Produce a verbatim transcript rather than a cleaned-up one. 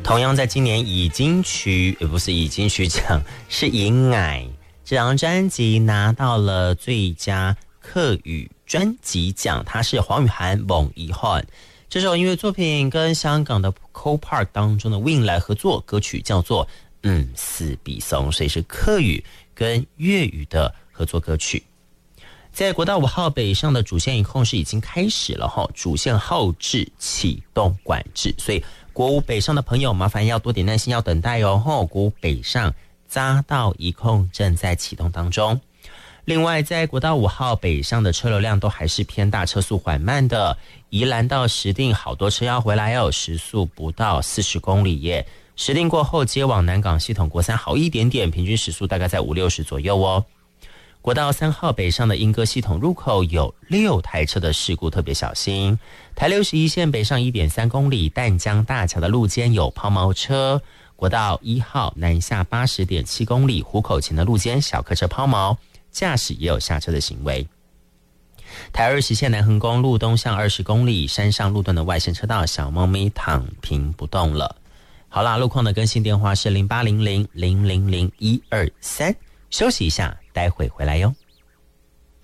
同样在今年以金曲，也不是以金曲奖，是以矮这张专辑拿到了最佳客语专辑奖，它是黄雨涵《梦遗憾》这首音乐作品跟香港的 Co Park 当中的 Win 来合作，歌曲叫做嗯四比松，所以是客语跟粤语的合作歌曲。在国道五号北上的主线一控是已经开始了哈，主线后置启动管制，所以国五北上的朋友麻烦要多点耐心，要等待哦。国五北上匝道一控正在启动当中。另外，在国道五号北上的车流量都还是偏大，车速缓慢的。宜兰到石碇好多车要回来哦，时速不到四十公里耶。石碇过后接往南港系统国三好一点点，平均时速大概在五六十左右哦。国道三号北上的莺歌系统入口有六台车的事故，特别小心。台六十一线北上 一点三公里，淡江大桥的路肩有抛锚车。国道一号南下 八十点七公里，湖口前的路肩小客车抛锚，驾驶也有下车的行为。台二十线南横公路东向二十公里，山上路段的外线车道小猫咪躺平不动了。好啦，路况的更新电话是零八零零零零零一二三，休息一下，待会回来哟。